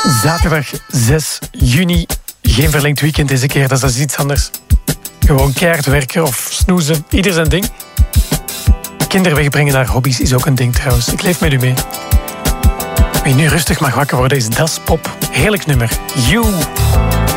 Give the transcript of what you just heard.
Zaterdag 6 juni. Geen verlengd weekend deze keer, dat is iets anders. Gewoon keihard werken of snoezen, ieder zijn ding. Kinderen wegbrengen naar hobby's is ook een ding trouwens. Ik leef met u mee. Wie nu rustig mag wakker worden is Das Pop. Heerlijk nummer. You.